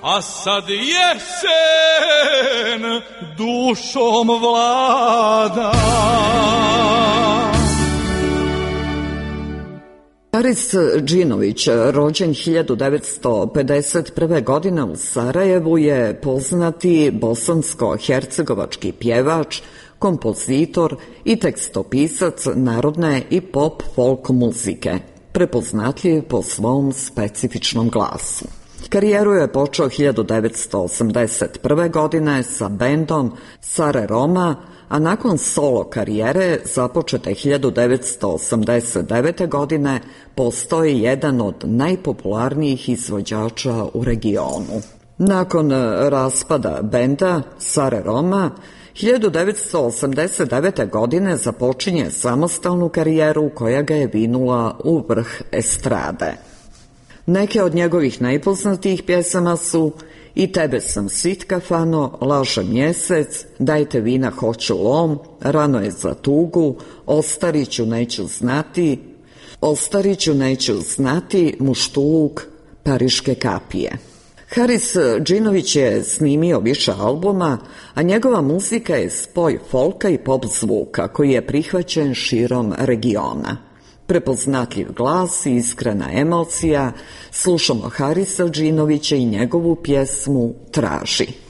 a sad jesen dušom vlada. Haris Džinović, rođen 1951. godine u Sarajevu, je poznati bosansko-hercegovački pjevač, kompozitor i tekstopisac narodne i pop-folk muzike, prepoznatljiv po svom specifičnom glasu. Karijeru je počeo 1981. godine sa bendom Sare Roma, a nakon solo karijere započete 1989. godine postao je jedan od najpopularnijih izvođača u regionu. Nakon raspada benda Sare Roma, 1989. godine započinje samostalnu karijeru koja ga je vinula u vrh estrade. Neke od njegovih najpoznatijih pjesama su I tebe sam sit kafano, Laže mjesec, Dajte vina hoću lom, Rano je za tugu, Ostariću neću znati, Muštuluk, Pariške kapije. Haris Džinović je snimio više albuma, a njegova muzika je spoj folka i pop zvuka koji je prihvaćen širom regiona. Prepoznatljiv glas i iskrena emocija, slušamo Harisa Džinovića i njegovu pjesmu Traži.